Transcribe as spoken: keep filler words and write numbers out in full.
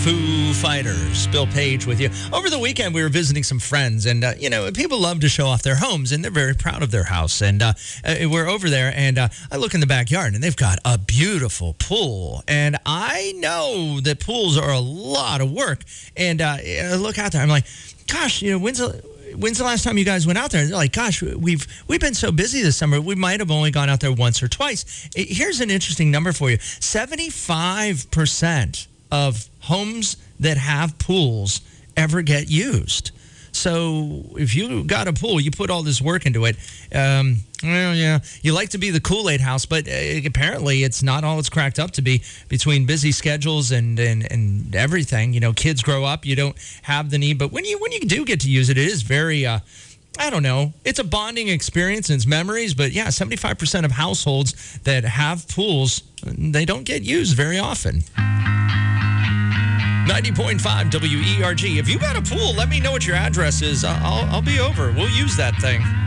Foo Fighters. Bill Page with you. Over the weekend, we were visiting some friends, and, uh, you know, people love to show off their homes, and they're very proud of their house. And uh, uh, we're over there, and uh, I look in the backyard, and they've got a beautiful pool. And I know that pools are a lot of work. And uh, I look out there, I'm like, gosh, you know, when's the... When's the last time you guys went out there? And they're like, gosh, we've we've been so busy this summer, we might have only gone out there once or twice. Here's an interesting number for you. seventy-five percent of homes that have pools ever get used. So if you got a pool, you put all this work into it. Um, well, yeah, you like to be the Kool-Aid house, but uh, apparently it's not all it's cracked up to be between busy schedules and, and, and everything. You know, kids grow up, you don't have the need. But when you when you do get to use it, it is very, uh, I don't know, it's a bonding experience and it's memories. But yeah, seventy-five percent of households that have pools, they don't get used very often. ninety point five W E R G. If you got a pool, let me know what your address is. I'll, I'll be over. We'll use that thing.